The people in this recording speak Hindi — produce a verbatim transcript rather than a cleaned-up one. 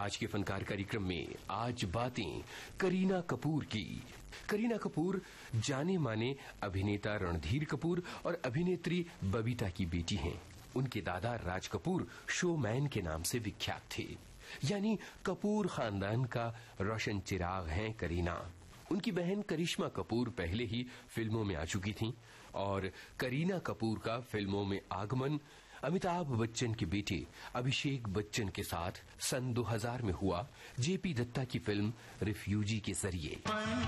आज के फनकार कार्यक्रम में आज बातें करीना कपूर की। करीना कपूर जाने माने अभिनेता रणधीर कपूर और अभिनेत्री बबीता की बेटी हैं। उनके दादा राज कपूर शोमैन के नाम से विख्यात थे, यानी कपूर खानदान का रोशन चिराग हैं करीना। उनकी बहन करिश्मा कपूर पहले ही फिल्मों में आ चुकी थीं और करीना कपूर का फिल्मों में आगमन अमिताभ बच्चन के बेटे अभिषेक बच्चन के साथ सन दो हज़ार में हुआ जेपी दत्ता की फिल्म रिफ्यूजी के जरिए।